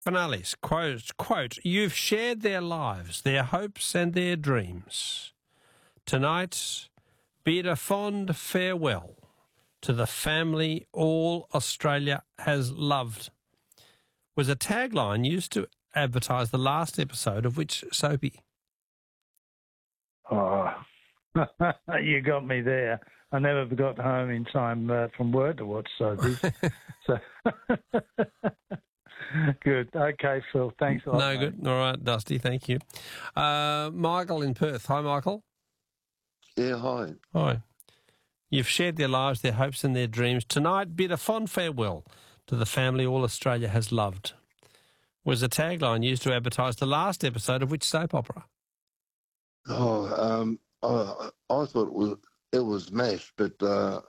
Finales, quote, you've shared their lives, their hopes and their dreams. Tonight, bid a fond farewell to the family all Australia has loved, was a tagline used to advertise the last episode of which soapy? Oh, you got me there. I never got home in time from work to watch soapies. So good. Okay, Phil. Thanks a lot. No, mate. good. All right, Dusty. Thank you. Michael in Perth. Hi, Michael. Yeah, hi. Hi. You've shared their lives, their hopes and their dreams. Tonight, bid a fond farewell to the family all Australia has loved, was a tagline used to advertise the last episode of which soap opera? Oh, I thought it was MASH, but it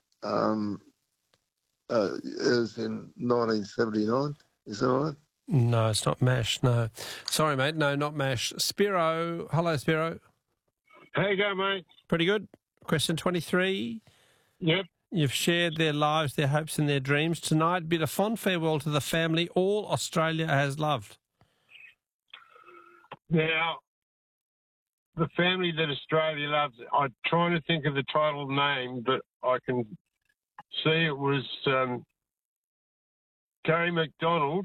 was in 1979. Is that right? No, it's not MASH, no. Sorry, mate. No, not MASH. Spiro. Hello, Spiro. How you going, mate? Pretty good. Question 23. Yep. You've shared their lives, their hopes and their dreams. Tonight, bid a fond farewell to the family all Australia has loved. Now, the family that Australia loves, I'm trying to think of the title name, but I can see it was Gary McDonald.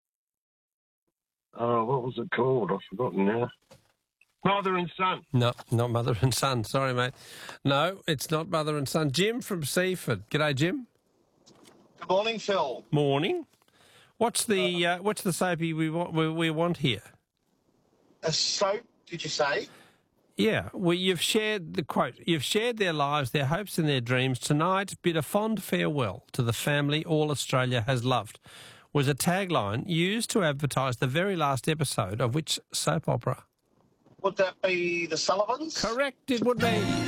Oh, what was it called? I've forgotten now. Mother and Son. No, not Mother and Son. Sorry, mate. No, it's not Mother and Son. Jim from Seaford. G'day, Jim. Good morning, Phil. Morning. What's the soapy we want here? A soap, did you say? Yeah, well, you've shared their lives, their hopes and their dreams. Tonight, bid a fond farewell to the family all Australia has loved, was a tagline used to advertise the very last episode of which soap opera? Would that be the Sullivans? Correct, it would be.